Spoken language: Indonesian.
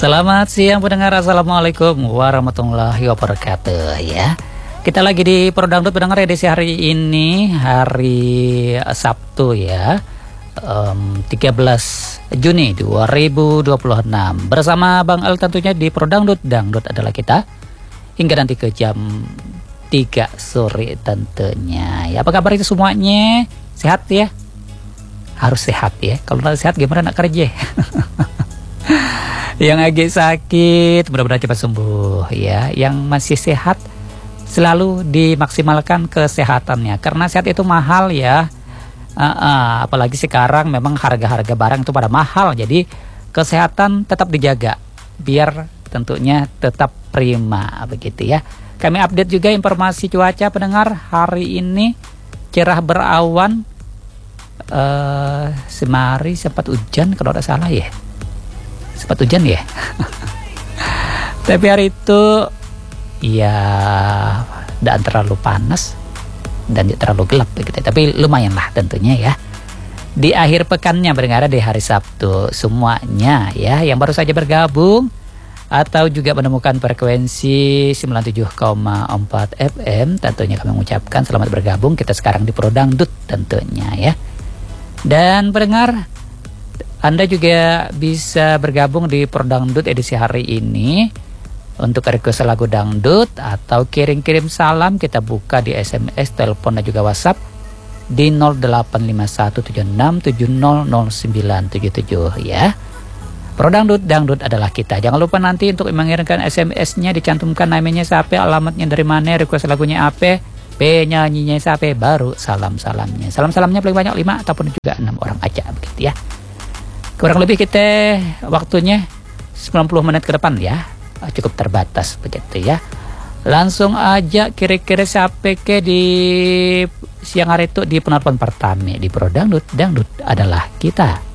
Selamat siang pendengar, assalamualaikum warahmatullahi wabarakatuh ya. Kita lagi di Prodangdut pendengar edisi hari ini, hari Sabtu ya, 13 Juni 2026. Bersama Bang El tentunya di Prodangdut. Dangdut adalah kita hingga nanti ke jam 3 sore tentunya ya. Apa kabar itu semuanya? Sehat ya? Harus sehat ya. Kalau nggak sehat gimana nak kerja? Yang agak sakit mudah-mudahan cepat sembuh ya. Yang masih sehat selalu dimaksimalkan kesehatannya, karena sehat itu mahal ya. Apalagi sekarang memang harga-harga barang itu pada mahal, jadi kesehatan tetap dijaga biar tentunya tetap prima begitu ya. Kami update juga informasi cuaca pendengar. Hari ini cerah berawan, semari sempat hujan kalau tidak salah ya. Sempat hujan ya. Tapi hari itu ya tidak terlalu panas dan tidak terlalu gelap begitu. Tapi lumayan lah tentunya ya. Di akhir pekannya berada di hari Sabtu semuanya ya, yang baru saja bergabung atau juga menemukan frekuensi 97,4 FM, tentunya kami mengucapkan selamat bergabung. Kita sekarang di Prodangdut tentunya ya. Dan pendengar, Anda juga bisa bergabung di Prodangdut edisi hari ini untuk request lagu dangdut atau kirim-kirim salam. Kita buka di SMS, telepon dan juga WhatsApp di 085176700977 ya. Prodangdut, dangdut adalah kita. Jangan lupa nanti untuk mengirimkan SMS-nya dicantumkan namanya siapa, alamatnya dari mana, request lagunya apa, penyanyinya siapa, baru salam-salamnya. Salam-salamnya paling banyak 5 ataupun juga 6 orang aja begitu ya. Kurang lebih kita waktunya 90 menit ke depan ya, cukup terbatas begitu ya. Langsung aja kira-kira siapa ke di siang hari itu di penelpon pertama di Prodangdut. Dangdut adalah kita.